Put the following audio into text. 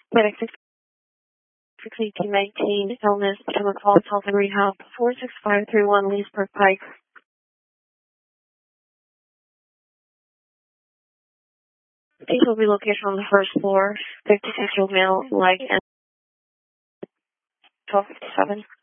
Medic 61819, illness, Potomac Falls Health and Rehab, 46531 Leesburg Pike. These will be located on the first floor, 56-year-old male, leg and 1257.